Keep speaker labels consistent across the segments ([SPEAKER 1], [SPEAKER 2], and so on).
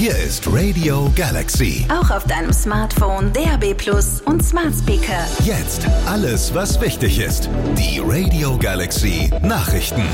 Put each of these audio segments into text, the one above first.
[SPEAKER 1] Hier ist Radio Galaxy.
[SPEAKER 2] Auch auf deinem Smartphone, DAB+ und Smart Speaker.
[SPEAKER 1] Jetzt alles, was wichtig ist. Die Radio Galaxy Nachrichten.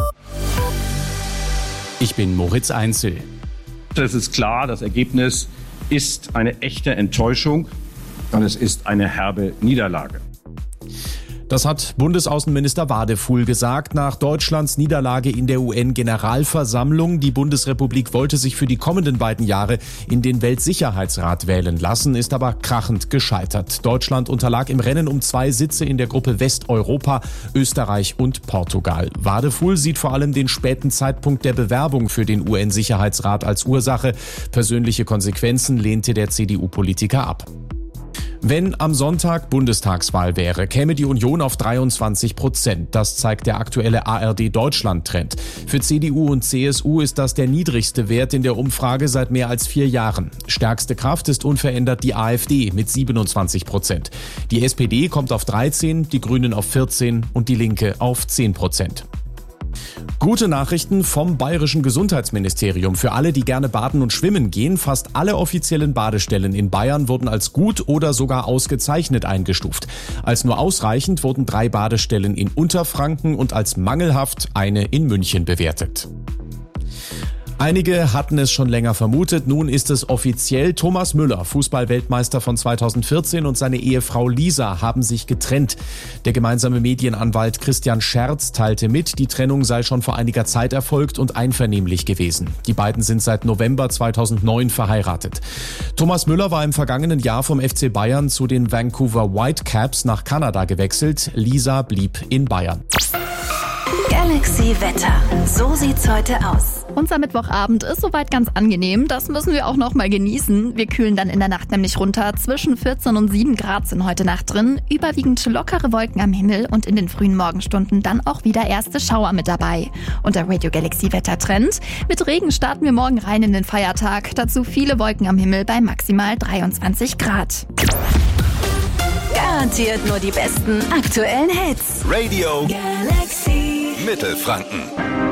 [SPEAKER 3] Ich bin Moritz Einzel.
[SPEAKER 4] Es ist klar, das Ergebnis ist eine echte Enttäuschung und es ist eine herbe Niederlage.
[SPEAKER 3] Das hat Bundesaußenminister Wadefuhl gesagt nach Deutschlands Niederlage in der UN-Generalversammlung. Die Bundesrepublik wollte sich für die kommenden beiden Jahre in den Weltsicherheitsrat wählen lassen, ist aber krachend gescheitert. Deutschland unterlag im Rennen um 2 Sitze in der Gruppe Westeuropa, Österreich und Portugal. Wadefuhl sieht vor allem den späten Zeitpunkt der Bewerbung für den UN-Sicherheitsrat als Ursache. Persönliche Konsequenzen lehnte der CDU-Politiker ab. Wenn am Sonntag Bundestagswahl wäre, käme die Union auf 23%. Das zeigt der aktuelle ARD-Deutschland-Trend. Für CDU und CSU ist das der niedrigste Wert in der Umfrage seit mehr als 4 Jahren. Stärkste Kraft ist unverändert die AfD mit 27%. Die SPD kommt auf 13%, die Grünen auf 14% und die Linke auf 10%. Gute Nachrichten vom Bayerischen Gesundheitsministerium. Für alle, die gerne baden und schwimmen gehen, fast alle offiziellen Badestellen in Bayern wurden als gut oder sogar ausgezeichnet eingestuft. Als nur ausreichend wurden 3 Badestellen in Unterfranken und als mangelhaft eine in München bewertet. Einige hatten es schon länger vermutet, nun ist es offiziell. Thomas Müller, Fußball-Weltmeister von 2014 und seine Ehefrau Lisa haben sich getrennt. Der gemeinsame Medienanwalt Christian Scherz teilte mit, die Trennung sei schon vor einiger Zeit erfolgt und einvernehmlich gewesen. Die beiden sind seit November 2009 verheiratet. Thomas Müller war im vergangenen Jahr vom FC Bayern zu den Vancouver Whitecaps nach Kanada gewechselt. Lisa blieb in Bayern.
[SPEAKER 2] Galaxy Wetter. So sieht's heute aus.
[SPEAKER 5] Unser Mittwochabend ist soweit ganz angenehm. Das müssen wir auch noch mal genießen. Wir kühlen dann in der Nacht nämlich runter. Zwischen 14 und 7 Grad sind heute Nacht drin. Überwiegend lockere Wolken am Himmel und in den frühen Morgenstunden dann auch wieder erste Schauer mit dabei. Und der Radio Galaxy Wettertrend. Mit Regen starten wir morgen rein in den Feiertag. Dazu viele Wolken am Himmel bei maximal 23 Grad.
[SPEAKER 2] Garantiert nur die besten aktuellen Hits.
[SPEAKER 1] Radio
[SPEAKER 2] Galaxy
[SPEAKER 1] Mittelfranken.